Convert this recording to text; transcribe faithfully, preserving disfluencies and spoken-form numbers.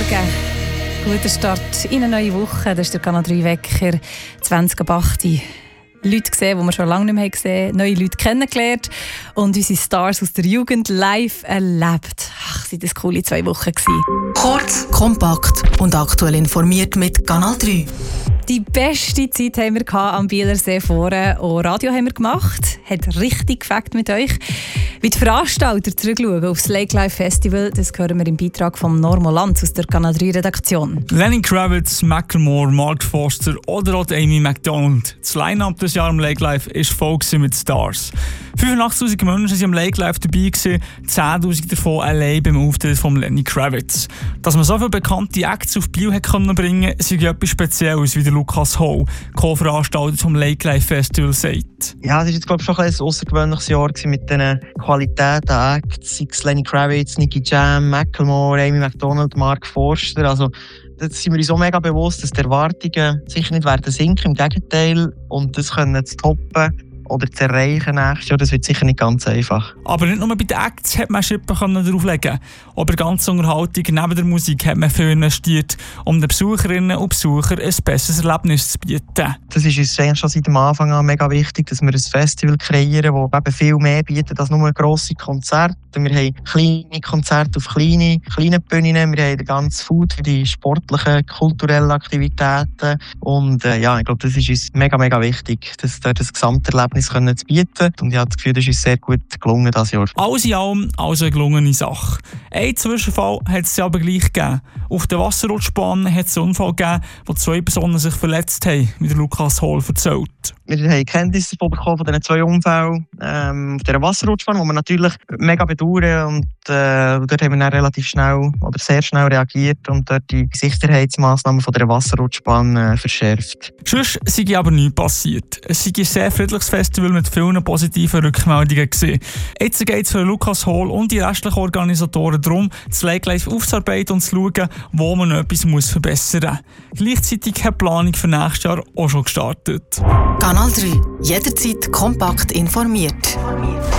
Morgen. Guter Start in eine neue Woche. Das ist der Kanal drei Wecker zwanzig ab acht. Leute gesehen, die wir schon lange nicht mehr gesehen haben, neue Leute kennengelernt und unsere Stars aus der Jugend live erlebt. Ach, sind das coole zwei Wochen gewesen. Kurz, kompakt und aktuell informiert mit Kanal drei. Die beste Zeit haben wir am Bielersee vorne. Auch Radio haben wir gemacht. Hat richtig gefällt mit euch. Wie die Veranstalter zurückschauen auf das Lake Live Festival, das hören wir im Beitrag von Normo Lanz aus der Kanal drei Redaktion. Lenny Kravitz, Macklemore, Mark Forster oder auch Amy Macdonald. Das Line-Up des Jahres am Lake Live war voll mit Stars. fünfundachtzigtausend Menschen waren am Lake Live dabei, zehntausend davon allein beim Auftritt von Lenny Kravitz. Dass man so viele bekannte Acts auf Biel bringen konnte, ist etwas Spezielles, wie der Lukas Hall, Co-Veranstalter vom Lake Live Festival, sagt. Ja, es war jetzt, glaube ich, schon ein außergewöhnliches Jahr mit den Qualitäten an Acts, sei es Lenny Kravitz, Nicky Jam, Macklemore, Amy Macdonald, Mark Forster. Also, da sind wir uns so mega bewusst, dass die Erwartungen sicher nicht werden sinken, im Gegenteil. Und das können zu toppen oder zu erreichen nächstes Jahr, das wird sicher nicht ganz einfach. Aber nicht nur bei den Acts hat man Schippen drauflegen. Auch bei der ganzen Unterhaltung neben der Musik hat man viel investiert, um den Besucherinnen und Besuchern ein besseres Erlebnis zu bieten. Das ist uns eigentlich schon seit dem Anfang an mega wichtig, dass wir ein Festival kreieren, das eben viel mehr bietet als nur grosse Konzerte. Wir haben kleine Konzerte auf kleine, kleine Bühnen, wir haben den ganzen Food für die sportlichen, kulturellen Aktivitäten. Und äh, ja, ich glaube, das ist uns mega, mega wichtig, dass wir das Gesamterlebnis können zu bieten. Und ich habe das Gefühl, das ist uns sehr gut gelungen dieses Jahr. Alles in allem also eine gelungene Sache. Ein Zwischenfall hat es aber gleich gegeben. Auf der Wasserrutschbahn hat es einen Unfall gegeben, wo zwei Personen sich verletzt haben, wie der Lukas Hall erzählt. Wir haben Kenntnis davon bekommen, von diesen zwei Unfällen ähm, auf dieser Wasserrutschbahn, die wir natürlich mega bedauern. Und äh, dort haben wir dann relativ schnell oder sehr schnell reagiert und dort die Sicherheitsmaßnahmen von dieser Wasserrutschbahn äh, verschärft. Sonst sei aber nichts passiert. Es war ein sehr friedliches Festival mit vielen positiven Rückmeldungen gewesen. Jetzt geht es für Lukas Hall und die restlichen Organisatoren darum, das Lake Live aufzuarbeiten und zu schauen, wo man etwas muss verbessern muss. Gleichzeitig hat die Planung für nächstes Jahr auch schon gestartet. Kanal drei. Jederzeit kompakt informiert.